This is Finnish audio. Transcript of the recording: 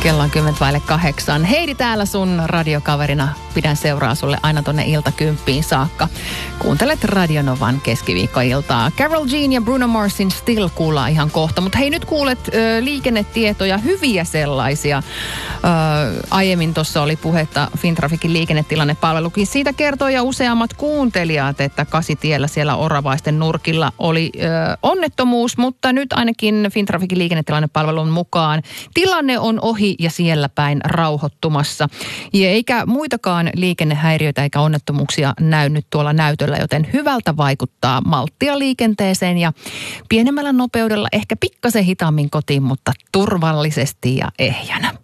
Kello on 7:10. Heidi täällä sun radiokaverina. Pidän seuraa sulle aina tonne iltakymppiin saakka. Kuuntelet Radio Novan keskiviikkoiltaa. Karol G ja Bruno Marsin Still kuullaan ihan kohta. Mutta hei, nyt kuulet liikennetietoja, hyviä sellaisia. Aiemmin tuossa oli puhetta Fintraficin liikennetilannepalvelukin. Siitä kertoi ja useammat kuuntelijat, että Kasitiellä siellä Oravaisten nurkilla oli onnettomuus, mutta nyt ainakin Fintraficin liikennetilannepalvelun mukaan tilanne on ohi ja siellä päin rauhoittumassa. Ja eikä muitakaan liikennehäiriöitä eikä onnettomuuksia näy nyt tuolla näytöllä, joten hyvältä vaikuttaa malttia liikenteeseen ja pienemmällä nopeudella ehkä pikkasen hitaammin kotiin, mutta turvallisesti ja ehjänä.